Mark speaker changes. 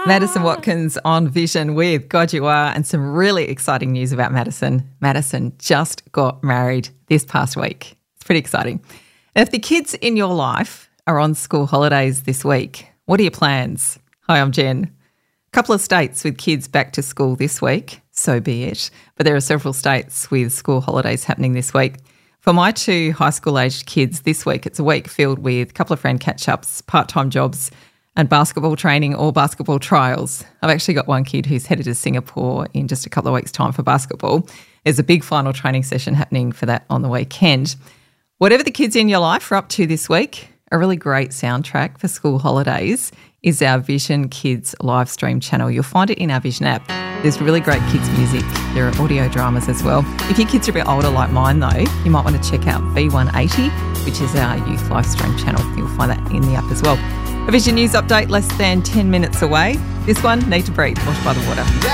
Speaker 1: Madison Watkins on Vision with God You Are, and some really exciting news about Madison. Madison just got married this past week. It's pretty exciting. And if the kids in your life are on school holidays this week, what are your plans? Hi, I'm Jen. A couple of states with kids back to school this week, so be it. But there are several states with school holidays happening this week. For my two high school-aged kids this week, it's a week filled with a couple of friend catch-ups, part-time jobs, and basketball training or basketball trials. I've actually got one kid who's headed to Singapore in just a couple of weeks' time for basketball. There's a big final training session happening for that on the weekend. Whatever the kids in your life are up to this week, a really great soundtrack for school holidays is our Vision Kids live stream channel. You'll find it in our Vision app. There's really great kids music. There are audio dramas as well. If your kids are a bit older like mine though, you might want to check out V180, which is our youth live stream channel. You'll find that in the app as well. A Vision News update less than 10 minutes away. This one, Need to Breathe, Washed by the Water.